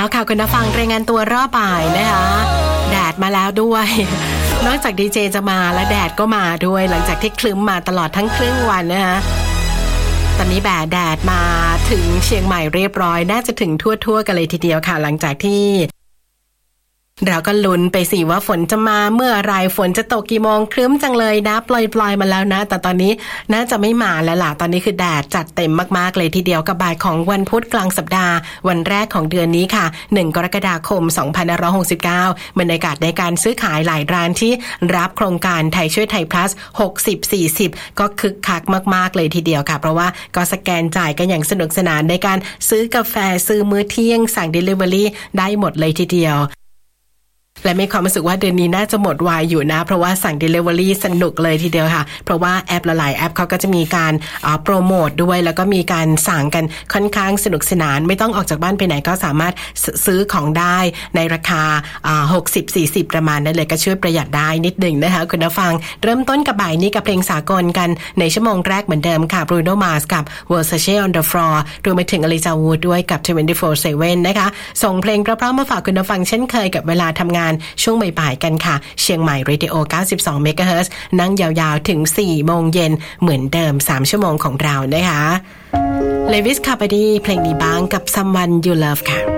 ค่ะคุณผู้ฟังรายงานตัวรอบบ่ายนะคะแดดมาแล้วด้วยนอกจากดีเจจะมาและแดดก็มาด้วยหลังจากที่คลึ้มมาตลอดทั้งครึ่งวันนะคะตอนนี้แดดมาถึงเชียงใหม่เรียบร้อยน่าจะถึงทั่วกันเลยทีเดียวค่ะหลังจากที่เราก็ลุ้นไปสิว่าฝนจะมาเมื่อไรฝนจะตกกี่โมงครึ้มจังเลยนะปล่อยมาแล้วนะแต่ตอนนี้น่าจะไม่มาแล้วล่ะตอนนี้คือแดดจัดเต็มมากๆเลยทีเดียวกับบ่ายของวันพุธกลางสัปดาห์วันแรกของเดือนนี้ค่ะ1กรกฎาคม2569บรรยากาศในการซื้อขายหลายร้านที่รับโครงการไทยช่วยไทย plus 60-40ก็คึกคักมากๆเลยทีเดียวค่ะเพราะว่าก็สแกนจ่ายกันอย่างสนุกสนานในการซื้อกาแฟซื้อมื้อเที่ยงสั่ง delivery ได้หมดเลยทีเดียวและมีความรู้สึกว่าเดือนนี้น่าจะหมดวายอยู่นะเพราะว่าสั่ง delivery สนุกเลยทีเดียวค่ะเพราะว่าแอปหลายแอปเขาก็จะมีการโปรโมทด้วยแล้วก็มีการสั่งกันค่อนข้างสนุกสนานไม่ต้องออกจากบ้านไปไหนก็สามารถซื้อของได้ในราคา60-40ประมาณนั้นเลยก็ช่วยประหยัดได้นิดหนึ่งนะคะคุณผู้ฟังเริ่มต้นกับบ่ายนี้กับเพลงสากลกันในชั่วโมงแรกเหมือนเดิมค่ะ Bruno Mars กับ Versace on the Floor รวมไปถึง Elijah Wood ด้วยกับ 24/7 นะคะส่งเพลงเพราะๆมาฝากคุณผู้ฟังเช่นเคยกับเวลาทำงานช่วงบ่ายๆกันค่ะเชียงใหม่ Radio 92 MHz นั่งยาวๆถึง 4 โมงเย็นเหมือนเดิม 3 ชั่วโมงของเรานะคะ Lewis Capaldi เพลงนี้บ้างกับ Someone You Love ค่ะ